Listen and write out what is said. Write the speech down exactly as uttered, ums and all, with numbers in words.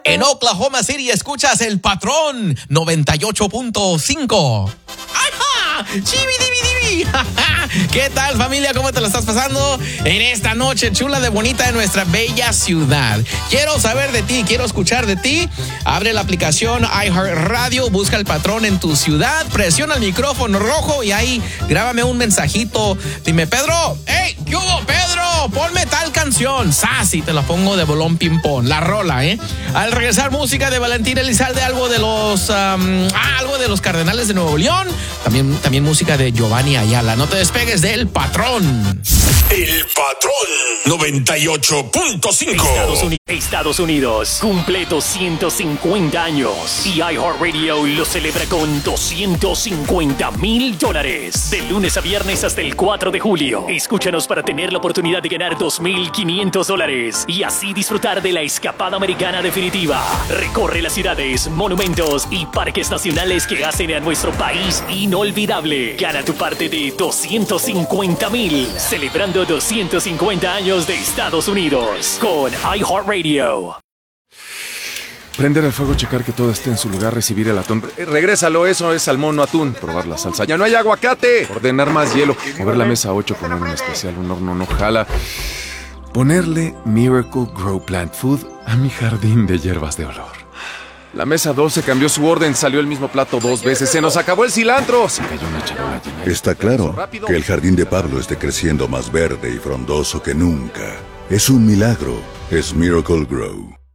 En Oklahoma City escuchas El Patrón noventa y ocho punto cinco. ¡Ajá! ¡Chibidibidibi! ¿Qué tal, familia? ¿Cómo te lo estás pasando en esta noche chula de bonita de nuestra bella ciudad? Quiero saber de ti, quiero escuchar de ti. Abre la aplicación iHeartRadio, busca El Patrón en tu ciudad, presiona el micrófono rojo y ahí grábame un mensajito. Dime, Pedro, ¡hey! ¿Qué hubo, Pedro? Ponme tal canción. Sassy, te la pongo de bolón ping-pong. La rola, ¿eh? Al regresar, música de Valentín Elizalde, algo de los... Um, ah, algo de los Cardenales de Nuevo León. También, también música de Giovanni Ayala. No te despegues del Patrón. El Patrón noventa y ocho punto cinco. Estados, Uni- Estados Unidos cumple doscientos cincuenta años y iHeartRadio lo celebra con doscientos cincuenta mil dólares. De lunes a viernes hasta el cuatro de julio. Escúchanos para tener la oportunidad de ganar dos mil quinientos dólares y así disfrutar de la escapada americana definitiva. Recorre las ciudades, monumentos y parques nacionales que hacen a nuestro país inolvidable. Gana tu parte de doscientos cincuenta mil, celebrando doscientos cincuenta años de Estados Unidos con iHeartRadio. Prender el fuego, checar que todo esté en su lugar, recibir el atún. Eh, regrésalo, eso es salmón, no atún. Probar la salsa. ¡Ya no hay aguacate! Ordenar más hielo. Mover la mesa ocho, poner un especial, un horno no jala. Ponerle Miracle Grow Plant Food a mi jardín de hierbas de olor. La mesa doce cambió su orden, salió el mismo plato dos veces. ¡Se nos acabó el cilantro! Se cayó una charola llena. Está claro que el jardín de Pablo esté creciendo más verde y frondoso que nunca. Es un milagro. Es Miracle Grow.